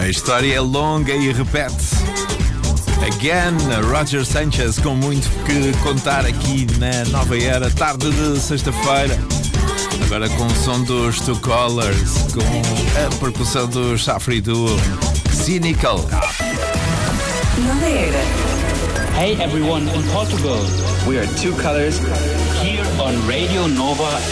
A história é longa e repete-se. Again, Roger Sanchez, com muito que contar aqui na Nova Era, tarde de sexta-feira. Agora com o som dos Two Colors, com a percussão do Safri Duo, Cynical. Nova Era. Hey everyone in Portugal. We are Two Colors Here on Radio Nova